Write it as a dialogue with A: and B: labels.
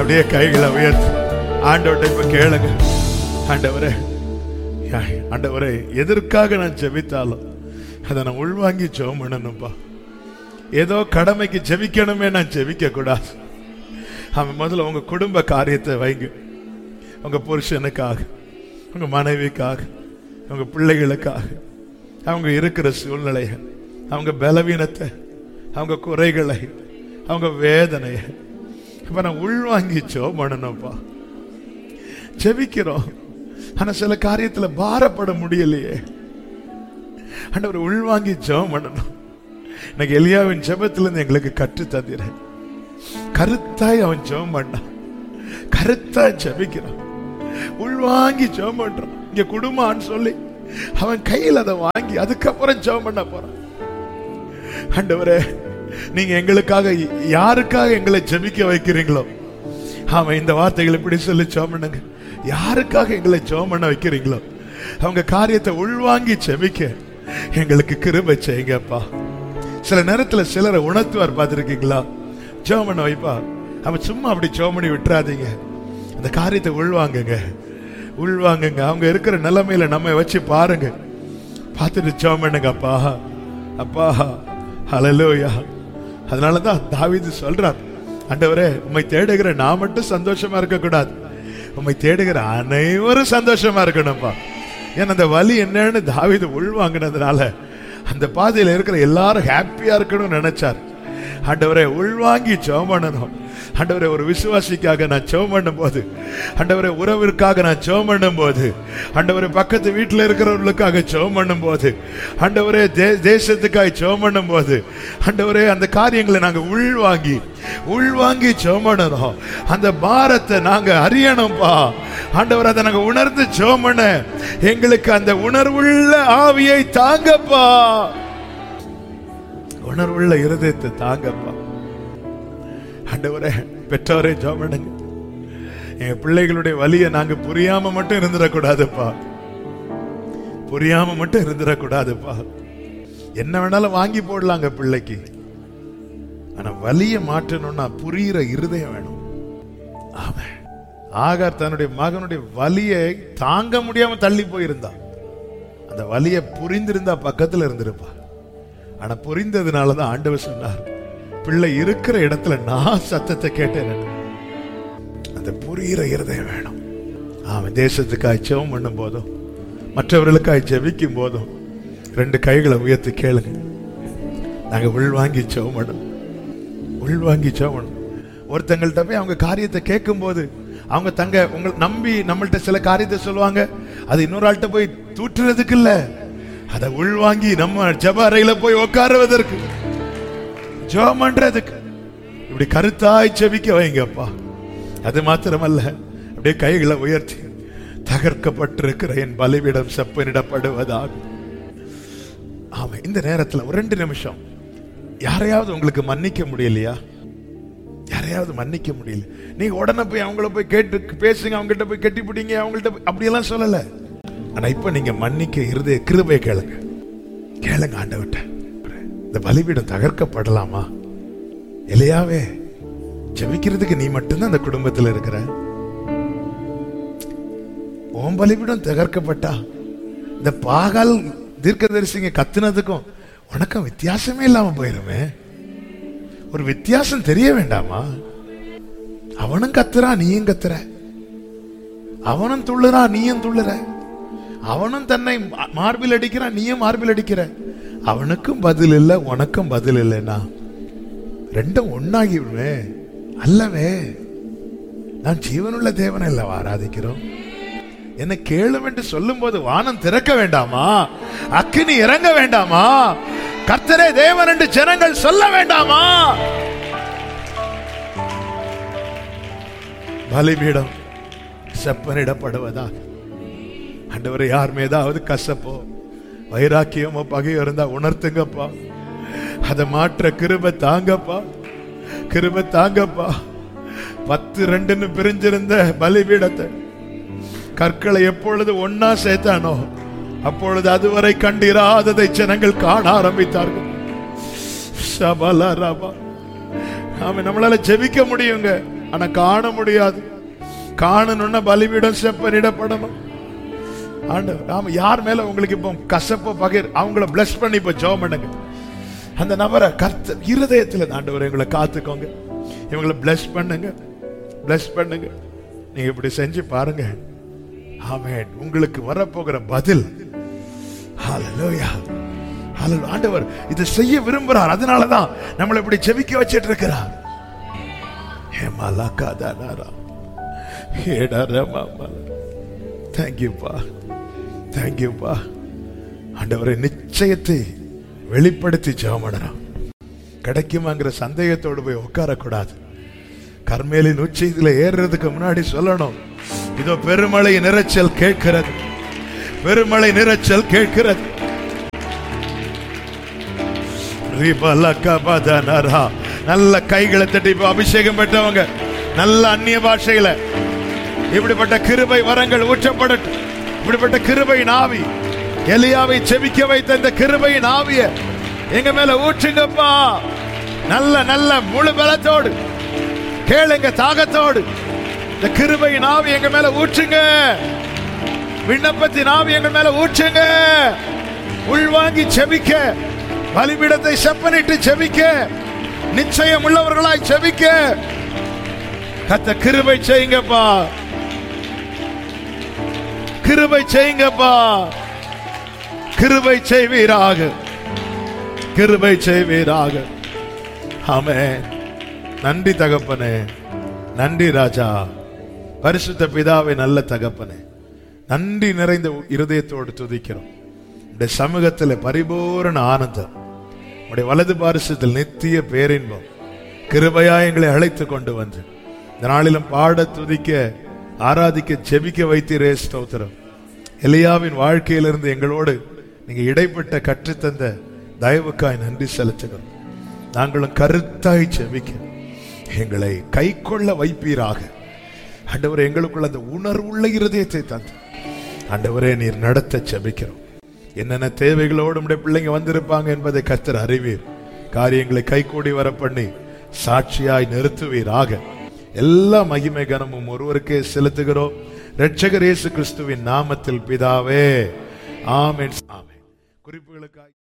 A: அப்படியே கைகளை உயர்த்தி ஆண்டவர்கிட்ட இப்ப கேளுங்க. ஆண்டவரே, ஆண்டவரே, எதற்காக நான் ஜெபித்தாலும் அதை நான் உள்வாங்கி ஜெபம் பண்ணணும்பா. ஏதோ கடமைக்கு ஜெபிக்கணுமே நான் ஜெபிக்க கூடாது. அவன் முதல்ல உங்க குடும்ப காரியத்தை வைங்க. உங்க புருஷனுக்காக, உங்க மனைவிக்காக, உங்க பிள்ளைகளுக்காக, அவங்க இருக்கிற சூழ்நிலையை, அவங்க பலவீனத்தை, அவங்க குறைகளை, அவங்க வேதனையை இப்ப நான் உள்வாங்கி ஜெபம் பண்ணணும்பா. ஜெபிக்கிறோம், ஆனா சில காரியத்துல பாரப்பட முடியலையே. ஆண்டவர் உள்வாங்கி ஜெபம் பண்ணணும். எனக்கு எலியாவின் ஜெபத்திலிருந்து எங்களுக்கு கற்று தந்திரேன். கருத்தாய் அவன் ஜெபம் பண்ணான், கருத்தாய் ஜெபிக்கிறான், உள்வாங்கி ஜெபம் பண்றான். இங்க குடும்பம்னு சொல்லி அவன் கையில் அதை வாங்கி அதுக்கப்புறம் ஜெபம் பண்ண போறான். ஆண்டவரே, நீங்க எங்களுக்காக யாருக்காக எங்களை ஜெபிக்க வைக்கிறீங்களோ, அவன் இந்த வார்த்தைகளை இப்படி சொல்லி ஜெபம் பண்ணுங்க. யாருக்காக எங்களை ஜெபம் பண்ண வைக்கிறீங்களோ அவங்க காரியத்தை உள்வாங்கி ஜெபிக்க எங்களுக்கு கிருபை செய்யுங்கப்பா. சில நேரத்துல சிலரை உணர்த்துவார், பார்த்திருக்கீங்களா? ஜெபம் பண்ண வைப்பா, அவன் சும்மா அப்படி ஜெபம் பண்ணி விட்டுறாதீங்க. அந்த காரியத்தை உள்வாங்குங்க, உள்வாங்குங்க. அவங்க இருக்கிற நிலைமையில நம்ம வச்சு பாருங்க, பார்த்துட்டு ஜெபம் பண்ணுங்க. அப்பா அப்பா, ஹல்லேலூயா. அதனாலதான் தாவீது சொல்றார், ஆண்டவரே, உம்மை தேடுகிற நான் மட்டும் சந்தோஷமா இருக்க கூடாது, உம்மை தேடுகிற அனைவரும் சந்தோஷமா இருக்கணும்பா. ஏன்னா அந்த வலி என்னன்னு தாவீது உள்வாங்கினதுனால அந்த பாதையில இருக்கிற எல்லாரும் ஹாப்பியா இருக்கணும்னு நினைச்சார். ஆண்டவரே, உள்வாங்கி ஜெபம் பண்ணணும். ஆண்டவரே, ஒரு விசுவாசிக்காக நான் ஜெபம் பண்ணும் போது, ஆண்டவரே, உறவிற்காக நான் ஜெபம் பண்ணும் போது, ஆண்டவரே, பக்கத்து வீட்டில் இருக்கிறவர்களுக்காக ஜெபம் பண்ணும் போது, ஆண்டவரே, தேசத்துக்காக ஜெபம் பண்ணும் போது, ஆண்டவரே, அந்த காரியங்களை நாங்க உள்வாங்கி ஜெபம் பண்ணணும். அந்த பாரத்தை நாங்க அறியணும்பா. ஆண்டவர், அதை நாங்க உணர்ந்து ஜெபம் பண்ண எங்களுக்கு அந்த உணர்வுள்ள ஆவியை தாங்கப்பா, உணர்வுள்ள இருதயத்தை தாங்கப்பா. ஆண்டவரே, பெற்றோரே ஜெபம் பண்ணுங்க. எங்க பிள்ளைகளுடைய வலியை நாங்க புரியாம மட்டும் இருந்துடக்கூடாதுப்பா, புரியாம மட்டும் இருந்துடக்கூடாதுப்பா. என்ன வேணாலும் வாங்கி போடலாங்க பிள்ளைக்கு, ஆனா வலியை மாற்றணும்னா புரியுற இருதயம் வேணும். ஆமென். ஆகார் தன்னுடைய மகனுடைய வலியை தாங்க முடியாம தள்ளி போயிருந்தா, அந்த வலியை புரிந்திருந்தா பக்கத்துல இருந்திருப்பா. ஆனா புரிந்ததுனாலதான் ஆண்டவர் சொன்னார், பிள்ளை இருக்கிற இடத்துல நான் சத்தத்தை கேட்டேன். அந்த புரிகிற இருதயம் வேணும். அவன் தேசத்துக்காய் ஜெபம் பண்ணும் போதும், மற்றவர்களுக்காய் ஜெபிக்கும் போதும் ரெண்டு கைகளை உயர்த்தி கேளுங்க. நாங்க உள்வாங்கி ஜெபம் பண்ணணும், உள்வாங்கி ஜெபம் பண்ணணும். ஒருத்தங்கள்ட்ட போய் அவங்க காரியத்தை கேட்கும் போது அவங்க உங்களை நம்பி நம்மள்ட்ட சில காரியத்தை சொல்லுவாங்க. அது இன்னொரு ஆள்கிட்ட போய் தூற்றுறதுக்கு இல்ல, அதை உள்வாங்கி நம்ம ஜெப அறையில போய் உட்காருவதற்கு, ஜெபம் பண்றதுக்கு. இப்படி கருத்தாய் ஜெபிக்க வைங்கப்பா. அது மாத்திரமல்ல, அப்படியே கைகளை உயர்த்தி, தகர்க்கப்பட்டிருக்கிற என் பலிபீடம் செப்பனிடப்படுவதாக. ஆமா, இந்த நேரத்தில் ஒரு 2 நிமிஷம் யாரையாவது உங்களுக்கு மன்னிக்க முடியலையா? யாரையாவது மன்னிக்க முடியல, நீங்க உடனே போய் அவங்கள போய் கேட்டு பேசுங்க, அவங்ககிட்ட போய் கட்டி பிடிங்க, அவங்கள்ட்ட அப்படியெல்லாம் சொல்லல. ஆனா இப்ப நீங்க மன்னிக்க இருதய கிருபை கேளுங்க, கேளுங்க ஆண்டவர்ட்ட. இந்த பலிபீடம் தகர்க்கப்படலாமா? இல்லையாவே ஜெபிக்கிறதுக்கு நீ மட்டும்தான் அந்த குடும்பத்தில் இருக்கிற. ஓம் பலிபீடம் தகர்க்கப்பட்டா இந்த பாகால் தீர்க்கதரிசிங்க கத்துனதுக்கும் உனக்கும் வித்தியாசமே இல்லாம போயிருமே. ஒரு வித்தியாசம் தெரிய வேண்டாமா? அவனும் கத்துறான், நீயும் கத்துற. அவனும் துள்ளுறான், நீயும் துள்ளுற. அவனும் தன்னை மார்பில் அடிக்கிறான், நீயும் மார்பில் அடிக்கிற. அவனுக்கும் பதில் இல்லை, உனக்கும் பதில் இல்லைன்னா ரெண்டும் ஒன்னாகி விடுவே அல்லவே. நான் ஜீவனுள்ள தேவனை அல்லவா ஆராதிக்கிறோம். என்ன கேளும் என்று சொல்லும் போது வானம் திறக்க வேண்டாமா? அக்கினி இறங்க வேண்டாமா? கர்த்தரே தேவன் என்று ஜனங்கள் சொல்ல வேண்டாமா? பலிபீடம் செப்பனிடப்படுவதாக. ஆண்டவரே, யார் மீதாவது கசப்போ வைராக்கியமோ பகையோ இருந்தா உணர்த்துங்கப்பா. அதை மாற்ற கிருபை தாங்கப்பா, கிருபை தாங்கப்பா. 10-2 பிரிஞ்சிருந்த பலிபீடத்தை கற்களை எப்பொழுது ஒன்னா சேர்த்தானோ அப்பொழுது அதுவரை கண்டிராததை ஜனங்கள் காண ஆரம்பித்தார்கள். நம்மளால ஜெபிக்க முடியுங்க, ஆனா காண முடியாது. காணணும்னா பலிபீடம் செப்பனிடப்படணும். ஆண்டவர், ஆமா, யார் மேல உங்களுக்கு இப்போ கசப்ப பகிர், அவங்கள பிளஸ் பண்ணி இப்போ ஜெபம் பண்ணுங்க. அந்த நபரை கர்த்தர் இருதயத்துல, ஆண்டவர் எங்களை காத்துக்கோங்க, இவங்களை பிளஸ் பண்ணுங்க, பிளஸ் பண்ணுங்க. நீங்க இப்படி செஞ்சு பாருங்க. ஆமென். உங்களுக்கு வரப்போகிற பதில். ஹல்லேலூயா, ஹல்லேலூயா. ஆண்டவர் இதை செய்ய விரும்புறார். அதனாலதான் நம்மளை இப்படி ஜெபிக்க வச்சிட்டு இருக்கிறார். தேங்க்யூப்பா, தேங்க்யூப்பா. ஆண்டவரை நிச்சயத்தை வெளிப்படுத்தி ஜெபம் பண்ணலாம். கிடைக்குமாங்கிற சந்தேகத்தோடு போய் உட்காரக்கூடாது. கர்மேலின் உச்சியில ஏறுறதுக்கு முன்னாடி சொல்லணும், இதோ பெருமழை நிறைச்சல் கேட்கிறது, பெருமழை நிறைச்சல் கேட்கிறது. நல்ல கைகளை தட்டி அபிஷேகம் பெற்றவங்க நல்ல அந்நிய பாஷையில இப்படிப்பட்ட கிருபை வரங்கள் ஊற்றப்படட்டும். இப்படிப்பட்ட கிருபை ஆவி, எலியாவை செபிக்க வைத்த இந்த கிருபை ஆவிய எங்க மேல ஊற்றுங்கப்பா. நல்ல நல்ல முழு பலத்தோடு கேளுங்க, தாகத்தோடு இந்த கிருபை ஆவி எங்க மேல ஊற்றுங்க. விண்ணப்பத்தின் ஆவி எங்க மேல ஊற்றுங்க. உள்வாங்கி செபிக்க, பலிபீடத்தை செப்பனிட்டு செபிக்க, நிச்சயம் உள்ளவர்களாய் செபிக்க கர்த்தர் கிருபை செய்யுங்கப்பா, கிருபை செய்யுங்கப்பா, கிருபை செய்வீராக, கிருபை செய்வீராக. ஆமென். நன்றி தகப்பனே, நன்றி ராஜா, பரிசுத்த பிதாவே, நல்ல தகப்பனே, நன்றி நிறைந்த இருதயத்தோடு துதிக்கிறோம். உடைய சமூகத்தில் பரிபூரண ஆனந்தம், உடைய வலது பாரிசத்தில் நித்திய பேரின்பம், கிருபையா எங்களை அழைத்து கொண்டு வந்து இந்த நாளிலும் பாட, துதிக்க, ஆராதிக்க, ஜெபிக்க வைத்தீரே. ஸ்தோத்திரம். எலியாவின் வாழ்க்கையிலிருந்து எங்களோடு நீங்க இடைப்பட்ட கற்றுத்தந்த தயவுக்காய் நன்றி செலுத்துகிறோம். நாங்களும் கருத்தாய் ஜெபிக்க எங்களை கை கொள்ள வைப்பீராக. ஆண்டவரே, எங்களுக்குள்ள அந்த உணர்வுள்ள இருதயத்தை தந்து ஆண்டவரே நீர் நடத்த ஜெபிக்கிறோம். என்னென்ன தேவைகளோடு நம்முடைய பிள்ளைங்க வந்திருப்பாங்க என்பதை கர்த்தர் அறிவீர். காரியங்களை கைகூடி வர பண்ணி சாட்சியாய் நிறுத்துவீராக. எல்லா மகிமை கனமும் ஒருவருக்கே செலுத்துகிறோம், இரட்சகர் இயேசு கிறிஸ்துவின் நாமத்தில் பிதாவே. ஆமென். ஆமென். குறிப்புகளுக்காக